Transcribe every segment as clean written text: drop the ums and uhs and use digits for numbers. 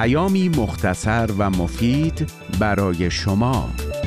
پیامی مختصر و مفید برای شما.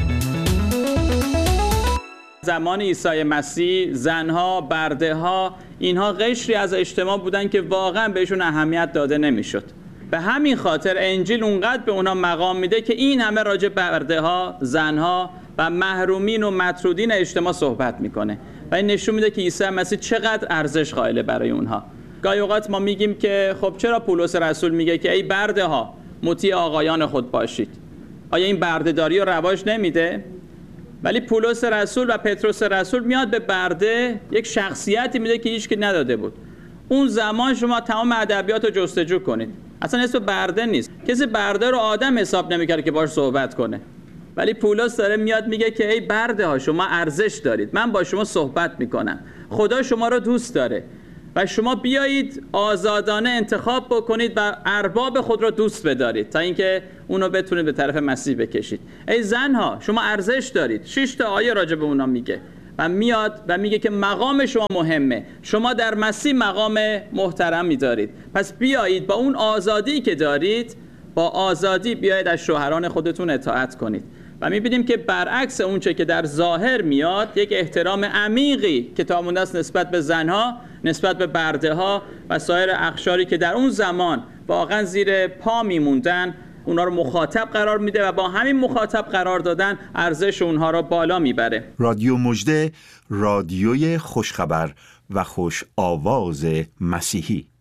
زمان عیسی مسیح زنها، برده‌ها، اینها قشری از اجتماع بودن که واقعا بهشون اهمیت داده نمیشد. به همین خاطر انجیل اونقدر به اونا مقام میده که این همه راجع برده‌ها، زنها و محرومین و مطرودین اجتماع صحبت میکنه و این نشون میده که عیسی مسیح چقدر ارزش قائله برای اونها. گاهی اوقات ما میگیم که خب چرا پولس رسول میگه که ای برده‌ها مطیع آقایان خود باشید؟ آیا این بردهداری رو رواج نمیده؟ ولی پولس رسول و پتروس رسول میاد به برده یک شخصیتی میده که هیچ کی نداده بود. اون زمان شما تمام ادبیات رو جستجو کنید، اصلا اسم برده نیست. کسی برده رو آدم حساب نمیکرد که باهاش صحبت کنه، ولی پولس داره میاد میگه که ای برده ها شما ارزش دارید، من با شما صحبت میکنم، خدا شما رو دوست داره و شما بیایید آزادانه انتخاب بکنید و ارباب خود رو دوست بدارید تا اینکه اونو بتونید به طرف مسیح بکشید. ای زنها شما ارزش دارید. 6 تا آیه راجع به اونا میگه و میاد و میگه که مقام شما مهمه، شما در مسیح مقام محترمی دارید، پس بیایید با اون آزادی که دارید، با آزادی بیایید از شوهران خودتون اطاعت کنید. و میبینیم که برعکس اونچه که در ظاهر میاد، یک احترام عمیقی کتاب مقدس نسبت به زنها، نسبت به برده‌ها و سایر اقشاری که در اون زمان واقعا زیر پا میموندن، اونا رو مخاطب قرار میده و با همین مخاطب قرار دادن ارزش اونها رو بالا میبره. رادیو مژده، رادیوی خوشخبر و خوش آواز مسیحی.